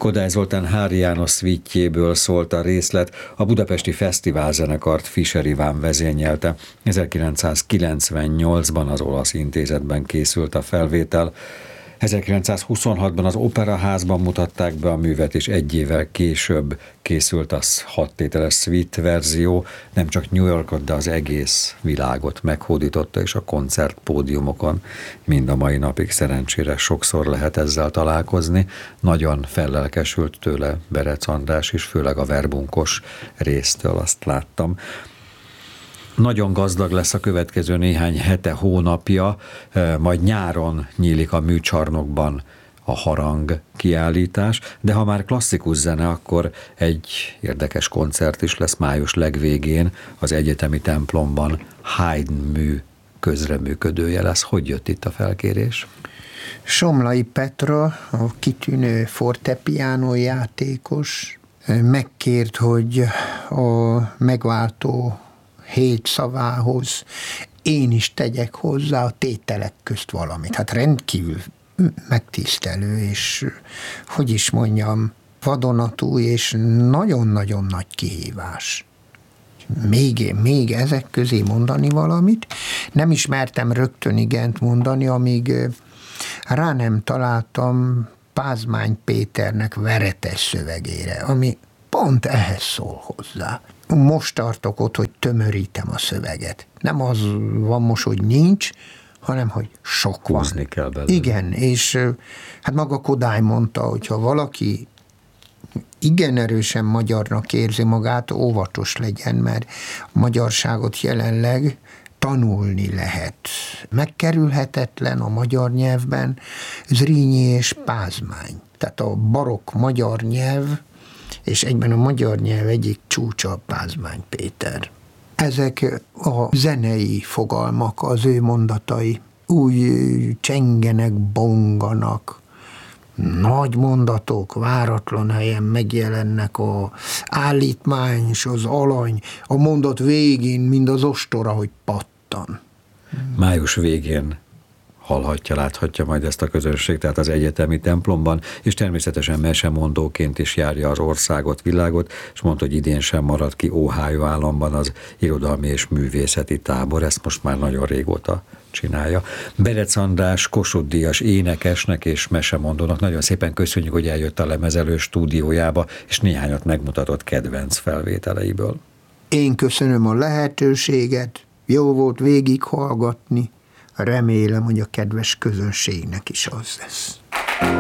Kodály Zoltán Háry János szvítjéből szólt a részlet, a Budapesti Fesztiválzenekart Fischer Iván vezényelte. 1998-ban az Olasz Intézetben készült a felvétel. 1926-ban az Operaházban mutatták be a művet, és egy évvel később készült az 6 tételes suite verzió, nem csak New Yorkot, de az egész világot meghódította, és a koncertpódiumokon mind a mai napig szerencsére sokszor lehet ezzel találkozni. Nagyon fellelkesült tőle Berec András is, főleg a verbunkos résztől, azt láttam. Nagyon gazdag lesz a következő néhány hete, hónapja, majd nyáron nyílik a műcsarnokban a harang kiállítás, de ha már klasszikus zene, akkor egy érdekes koncert is lesz május legvégén az Egyetemi Templomban. Haydn mű közreműködője lesz. Hogy jött itt a felkérés? Somlai Petra, a kitűnő fortepiano játékos, megkért, hogy a megváltó 7 szavához én is tegyek hozzá a tételek közt valamit. Hát rendkívül megtisztelő, és hogy is mondjam, vadonatúj, és nagyon-nagyon nagy kihívás. Még ezek közé mondani valamit. Nem ismertem rögtön igent mondani, amíg rá nem találtam Pázmány Péternek Veretes szövegére, ami pont ehhez szól hozzá. Most tartok ott, hogy tömörítem a szöveget. Nem az van most, hogy nincs, hanem, hogy sok van. Húzni kell belőle. Igen, és hát maga Kodály mondta, hogyha valaki igen erősen magyarnak érzi magát, óvatos legyen, mert a magyarságot jelenleg tanulni lehet. Megkerülhetetlen a magyar nyelvben Zrínyi és Pázmány. Tehát a barokk magyar nyelv, és egyben a magyar nyelv egyik csúcsa Pázmány Péter. Ezek a zenei fogalmak, az ő mondatai úgy csengenek, bonganak, nagy mondatok váratlan helyen megjelennek, a állítmány és az alany, a mondat végén, mind az ostora, hogy pattan. Május végén hallhatja, láthatja majd ezt a közönség, tehát az Egyetemi Templomban, és természetesen mesemondóként is járja az országot, világot, és mondta, hogy idén sem marad ki Ohio államban az irodalmi és művészeti tábor, ezt most már nagyon régóta csinálja. Berec András Kossuth-díjas énekesnek és mesemondónak nagyon szépen köszönjük, hogy eljött a Lemezelő stúdiójába, és néhányat megmutatott kedvenc felvételeiből. Én köszönöm a lehetőséget, jó volt végighallgatni, remélem, hogy a kedves közönségnek is az lesz.